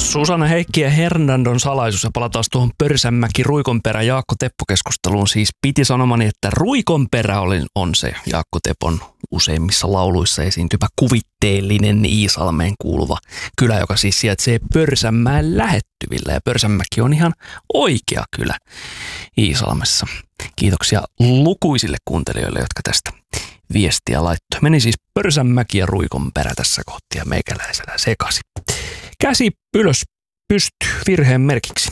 Susanna Heikki ja Hernandon salaisuus ja palataan tuohon Pörsänmäki Ruikonperä Jaakko Teppo-keskusteluun. Siis piti sanomani, että Ruikonperä on se Jaakko Tepon useimmissa lauluissa esiintyvä kuvitteellinen Iisalmeen kuuluva kylä, joka siis sijaitsee Pörsänmäen lähettyvillä. Ja Pörsänmäki on ihan oikea kylä Iisalmessa. Kiitoksia lukuisille kuuntelijoille, jotka tästä viestiä laittoi. Meni siis Pörsänmäki ja Ruikonperä tässä kohtia meikäläisellä sekasi. Käsi ylös pystyy virheen merkiksi.